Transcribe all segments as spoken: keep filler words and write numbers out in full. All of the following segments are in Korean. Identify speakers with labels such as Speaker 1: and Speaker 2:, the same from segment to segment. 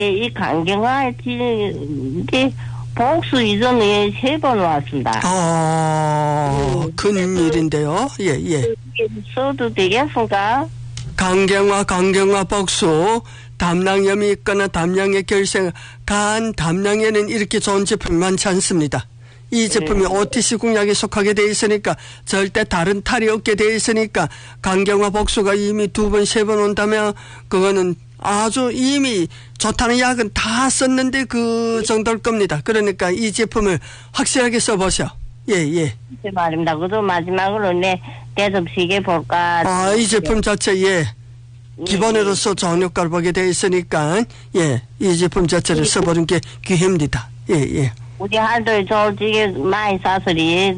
Speaker 1: 이 강경화 이제 복수 이전에 세 번 왔습니다.
Speaker 2: 어,
Speaker 1: 음.
Speaker 2: 큰일인데요. 예, 예.
Speaker 1: 써도 되겠습니까?
Speaker 2: 강경화, 강경화 복수, 담낭염이 있거나 담낭의 결생, 간 담낭에는 이렇게 좋은 제품이 많지 않습니다. 이 제품이 네. 오티씨 공약에 속하게 돼 있으니까 절대 다른 탈이 없게 돼 있으니까 강경화 복수가 이미 두 번, 세 번 온다면 그거는 아주 이미 좋다는 약은 다 썼는데 그 정도일 겁니다. 그러니까 이 제품을 확실하게 써보셔. 예, 예.
Speaker 1: 네, 말입니다. 그래도 마지막으로 내 대접시계 볼까.
Speaker 2: 아, 이 제품 자체, 예. 기본으로서 좋은 효과를 보게 돼 있으니까, 예. 이 제품 자체를 써보는 게 기회입니다. 예, 예.
Speaker 1: 우리 아들 솔직히 많이 사서리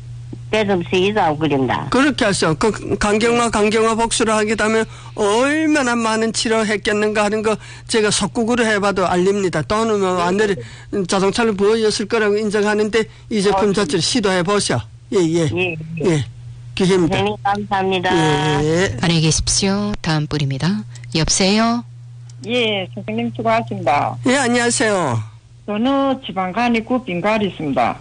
Speaker 1: 대접시기도 하고 그립니다.
Speaker 2: 그렇게 하죠. 그 강경화 강경화 복수를 하게 되면 얼마나 많은 치료했겠는가 하는 거 제가 속국으로 해봐도 알립니다. 또는 뭐 안내를 자동차를 보여줬을 거라고 인정하는데 이 제품 자체를 시도해 보셔. 예예. 예,
Speaker 1: 예.
Speaker 2: 예. 기회입니다.
Speaker 1: 선생님 감사합니다.
Speaker 2: 예.
Speaker 3: 안녕히 계십시오. 다음 분입니다. 여보세요.
Speaker 4: 예, 선생님 수고하십니다.
Speaker 2: 예, 안녕하세요.
Speaker 4: 저는 지방간이 있고 빈갈이 있습니다.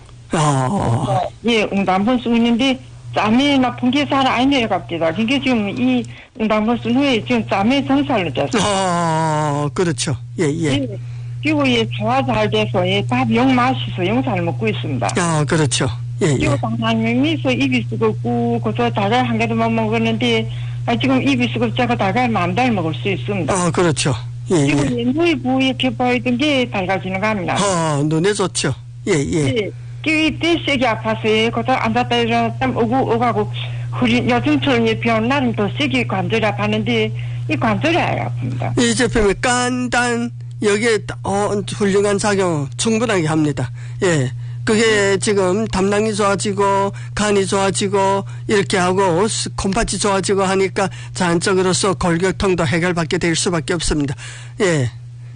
Speaker 2: 어.
Speaker 4: 예, 응답번 쓰고 있는데 짬에 나쁜 게 잘 아니에요, 갑니다. 그게 지금 이 응답번 쓴 후에 지금 짬에 정살로 됐어요.
Speaker 2: 어, 그렇죠. 예, 예.
Speaker 4: 예. 그리고 예, 소화 잘 돼서 예, 밥영 맛있어 영 잘 먹고 있습니다.
Speaker 2: 아, 그렇죠. 예, 예.
Speaker 4: 그리고 당장면에서 입이 쓰고 그저 달걀 한 개도 못 먹었는데 아, 지금 입이 쓰고 제가 달걀 만달 먹을 수 있습니다.
Speaker 2: 아, 그렇죠. 예,
Speaker 4: 그리고
Speaker 2: 예.
Speaker 4: 예, 눈이 부옇게 보이던 게 달가지는 겁니다.
Speaker 2: 아, 눈에 좋죠. 예, 예.
Speaker 4: 예. 꽤 세게 아파서 거기다 앉았다 일어났다 오고 오가고 흐리 요즘처럼 병 나름 더 세게 관절이 아팠는데 이 관절이 아픕니다.
Speaker 2: 이 제품이 깐단 여기에 어, 훌륭한 작용 충분하게 합니다. 예, 그게 지금 담낭이 좋아지고 간이 좋아지고 이렇게 하고 콩팥이 좋아지고 하니까 자연적으로서 골격통도 해결받게 될 수밖에 없습니다. 예,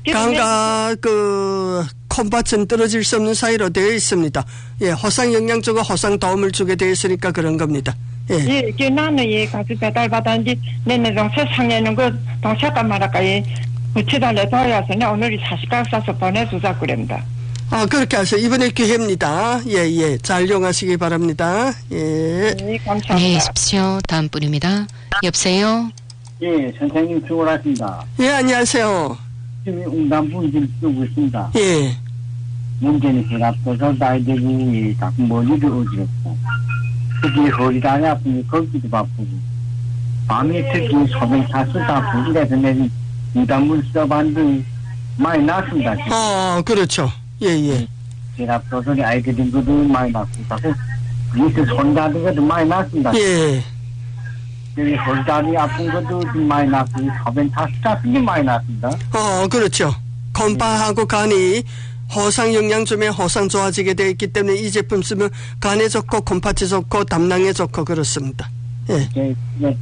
Speaker 2: 간과 그 콩팥은 떨어질 수 없는 사이로 되어 있습니다. 예, 호상 영양 쪽과 호상 도움을 주게 되어 있으니까 그런 겁니다. 예.
Speaker 4: 예, 그 나는 예, 가서 배달 받았는데 내내 좀 세상에는 그 동시아까 말할까 예, 부치달래 도와서 내 오늘이 사십각 싸서 보내주자 그럽니다.
Speaker 2: 아, 그렇게 하세요. 이번에 기회입니다. 예, 예. 잘 이용하시기 바랍니다. 예.
Speaker 4: 예, 감사합니다.
Speaker 3: 안녕히 계십시오. 다음 분입니다. 여보세요.
Speaker 5: 예, 선생님 수고하십니다.
Speaker 2: 예, 안녕하세요.
Speaker 5: 지금 응답분 지금 쓰고 있습니다.
Speaker 2: 예.
Speaker 5: 문제는 제가 벌써 아이들이 자꾸 머리도 어지럽고 특히 허리다리 아프니 걷기도 바쁘고 밤에 특히 소변 자수도 아프고 이래서 내가 응답분 써봤는데 많이 낫습니다. 지금.
Speaker 2: 아, 그렇죠. 예, 예.
Speaker 5: 제가 벌써 아이들인 것도 많이 낫고 자꾸 그래서 손자들 것도 많이 낫습니다.
Speaker 2: 예.
Speaker 5: 여기 허리다리 아픈 것도 좀 많이 낫고 소변 자수도 아픈 게 많이 낫습니다.
Speaker 2: 어, 그렇죠. 콩팥하고 간이 호상 영양점에 호상 좋아지게 되어 있기 때문에 이 제품 쓰면 간에 좋고 콩팥이 좋고 담낭에 좋고 그렇습니다. 예.
Speaker 5: 제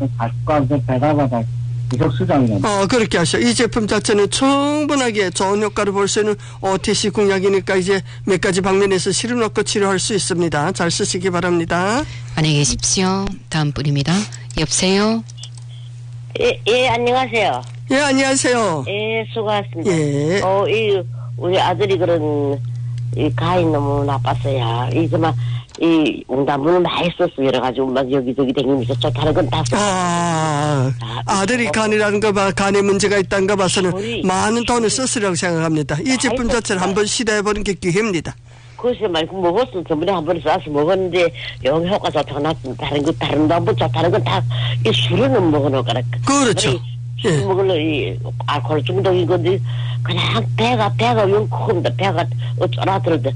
Speaker 5: 가족과 배달받아 계속 수정입니다.
Speaker 2: 어, 그렇게 하셔. 이 제품 자체는 충분하게 좋은 효과를 볼 수 있는 오티씨 공약이니까 이제 몇 가지 방면에서 실험 넣고 치료할 수 있습니다. 잘 쓰시기 바랍니다.
Speaker 3: 안녕히 계십시오. 다음 분입니다. 여보세요.
Speaker 1: 예, 예, 안녕하세요.
Speaker 2: 예, 안녕하세요.
Speaker 1: 예, 수고하셨습니다.
Speaker 2: 예.
Speaker 1: 어, 이, 우리 아들이 그런, 이, 가위 너무 나빴어요. 이, 그만, 이, 웅담분을 많이 썼어. 이래가지고 막 여기저기 다니면서 좋다는 건 다 썼어.
Speaker 2: 아, 아들이 간이라는 거 봐, 간에 문제가 있다는 거 봐서는
Speaker 1: 우리,
Speaker 2: 많은 돈을 썼으라고 생각합니다. 이 제품 자체를 한번 시도해보는 게 기회입니다.
Speaker 1: 글쎄 말고 먹었어. 저번에 한 번 싸서 먹었는데 영 효과 좋다고 나왔는데 다른 거 다른 거 좋다는 건 다 이 술은 먹어놓을 거라.
Speaker 2: 그렇죠.
Speaker 1: 술
Speaker 2: 예.
Speaker 1: 먹을래 이 알코올 중독인 건데 그냥 배가 배가 영 큽니다. 배가 어쩌라들었대.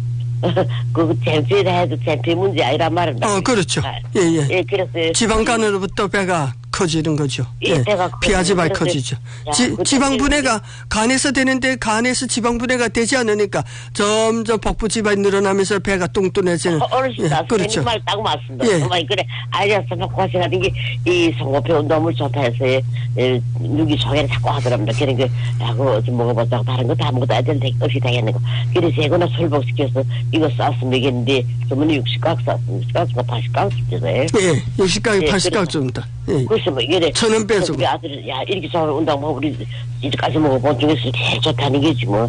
Speaker 1: 그 잼피를 해도 잼피 문제 아니란 말입니다.
Speaker 2: 어, 그렇죠. 예, 예.
Speaker 1: 예, 그래서
Speaker 2: 지방간으로부터 배가 커지는 거죠.
Speaker 1: 예,
Speaker 2: 예.
Speaker 1: 배가
Speaker 2: 피하지 말
Speaker 1: 커지는
Speaker 2: 커지죠.
Speaker 1: 야,
Speaker 2: 지,
Speaker 1: 그
Speaker 2: 지방 분해가 간에서 되는데 간에서 지방 분해가 되지 않으니까 점점 복부 지방이 늘어나면서 배가 뚱뚱해지는.
Speaker 1: 어르신
Speaker 2: 예,
Speaker 1: 다
Speaker 2: 그렇죠.
Speaker 1: 말 딱 맞습니다.
Speaker 2: 예.
Speaker 1: 정말 그래 아이라서 막 고생하는 게 이 성고표 너무 좋다 해서 예, 누기 소개를 자꾸 하더랍니다. 그러니까 야구 좀 먹어보자고 다른 거 다 먹어도 애들 없이 되겠는 거. 그래서 이거나 술복시켜서 이거 쌌으면 되겠는데 저번에 육십 각 쌌습니다. 육십 각가 팔십 각 쌌어요.
Speaker 2: 예, 육십 각이
Speaker 1: 예,
Speaker 2: 팔십 각 정도입니다. 예.
Speaker 1: 그래서 뭐 이래
Speaker 2: 천원 빼주고.
Speaker 1: 우리 아들 야 이렇게 좋은 운동 뭐 우리 이제까지 먹어본 중에서 제일 좋다는 게지 뭐.